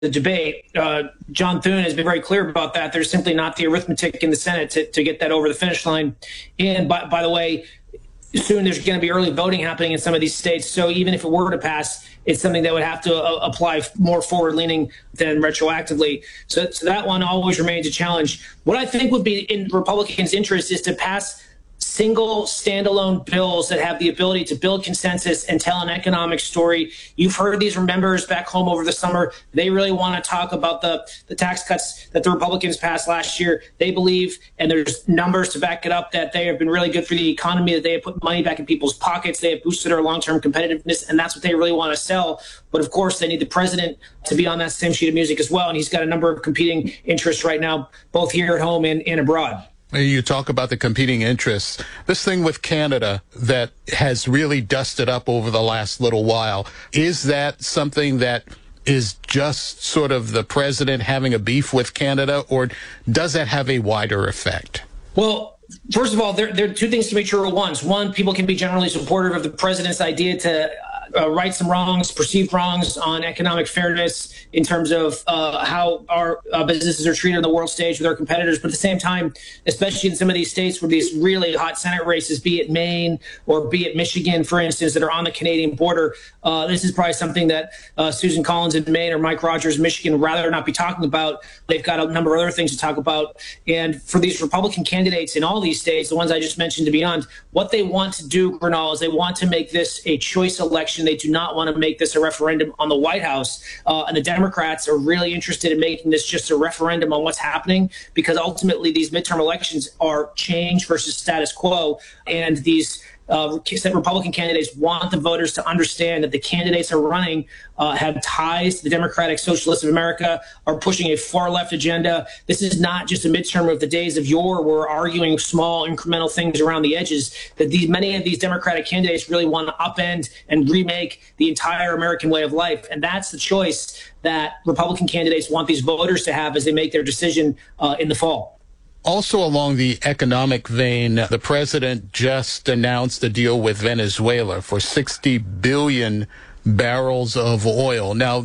the debate. John Thune has been very clear about that. There's simply not the arithmetic in the Senate to get that over the finish line. And by the way, soon there's going to be early voting happening in some of these states. So even if it were to pass, it's something that would have to apply more forward-leaning than retroactively. So that one always remains a challenge. What I think would be in Republicans' interest is to pass single standalone bills that have the ability to build consensus and tell an economic story. You've heard these from members back home over the summer. They really want to talk about the tax cuts that the Republicans passed last year. They believe, and there's numbers to back it up, that they have been really good for the economy, that they have put money back in people's pockets. They have boosted our long-term competitiveness, and that's what they really want to sell. But of course, they need the president to be on that same sheet of music as well. And he's got a number of competing interests right now, both here at home and abroad. You talk about the competing interests. This thing with Canada that has really dusted up over the last little while, is that something that is just sort of the president having a beef with Canada, or does that have a wider effect? Well, first of all, there are two things to make sure at once. One, people can be generally supportive of the president's idea to right some wrongs, perceived wrongs on economic fairness in terms of how our businesses are treated on the world stage with our competitors. But at the same time, especially in some of these states where these really hot Senate races, be it Maine or be it Michigan, for instance, that are on the Canadian border, this is probably something that Susan Collins in Maine or Mike Rogers in Michigan would rather not be talking about. They've got a number of other things to talk about. And for these Republican candidates in all these states, the ones I just mentioned and beyond, what they want to do, Bernal, is they want to make this a choice election. They do not want to make this a referendum on the White House. And the Democrats are really interested in making this just a referendum on what's happening, because ultimately these midterm elections are change versus status quo. And these Republican candidates want the voters to understand that the candidates are running have ties to the Democratic Socialists of America, are pushing a far left agenda. This is not just a midterm of the days of yore where we're arguing small incremental things around the edges. That many of these Democratic candidates really want to upend and remake the entire American way of life. And that's the choice that Republican candidates want these voters to have as they make their decision in the fall. Also along the economic vein, the president just announced a deal with Venezuela for 60 billion barrels of oil. Now,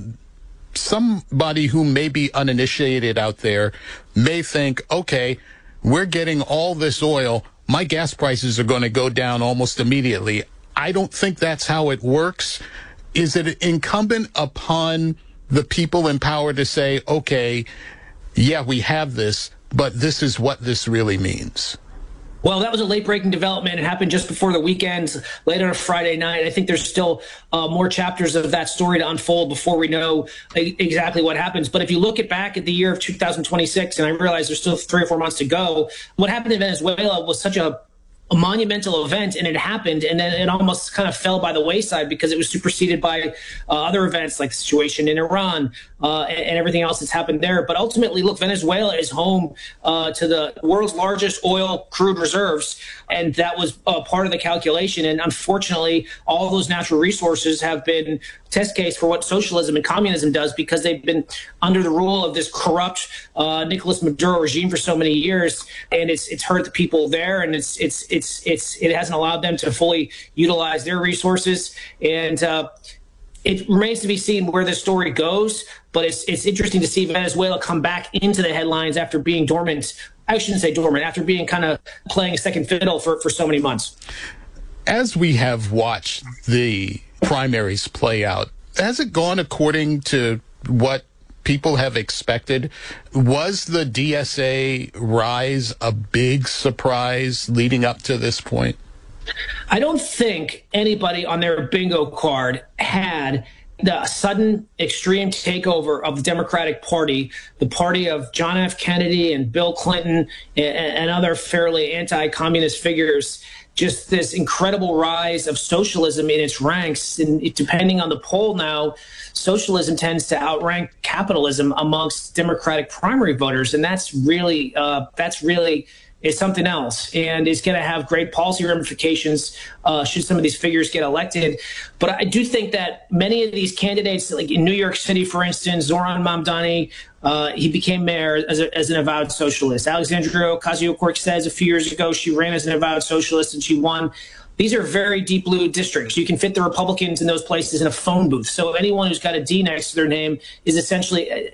somebody who may be uninitiated out there may think, okay, we're getting all this oil. My gas prices are going to go down almost immediately. I don't think that's how it works. Is it incumbent upon the people in power to say, okay, yeah, we have this, but this is what this really means? Well, that was a late-breaking development. It happened just before the weekend, late on a Friday night. I think there's still more chapters of that story to unfold before we know exactly what happens. But if you look back at the year of 2026, and I realize there's still 3 or 4 months to go, what happened in Venezuela was such a monumental event, and it happened, and then it almost kind of fell by the wayside because it was superseded by other events like the situation in Iran and everything else that's happened there. But ultimately, look, Venezuela is home to the world's largest oil crude reserves, and that was part of the calculation. And unfortunately, all those natural resources have been test case for what socialism and communism does, because they've been under the rule of this corrupt Nicolas Maduro regime for so many years, and it's hurt the people there, and it hasn't allowed them to fully utilize their resources. And it remains to be seen where this story goes, but it's interesting to see Venezuela come back into the headlines after being dormant. I shouldn't say dormant, after being kind of playing second fiddle for so many months. As we have watched the primaries play out, has it gone according to what people have expected? Was the DSA rise a big surprise leading up to this point? I don't think anybody on their bingo card had the sudden extreme takeover of the Democratic Party, the party of John F. Kennedy and Bill Clinton and other fairly anti-communist figures. Just this incredible rise of socialism in its ranks. And depending on the poll now, socialism tends to outrank capitalism amongst Democratic primary voters. And that's really is something else, and it's going to have great policy ramifications should some of these figures get elected. But I do think that many of these candidates, like in New York City, for instance, Zoran Mamdani, he became mayor as an avowed socialist. Alexandria Ocasio-Cortez, a few years ago, she ran as an avowed socialist and she won. These are very deep blue districts. You can fit the Republicans in those places in a phone booth. So anyone who's got a D next to their name is essentially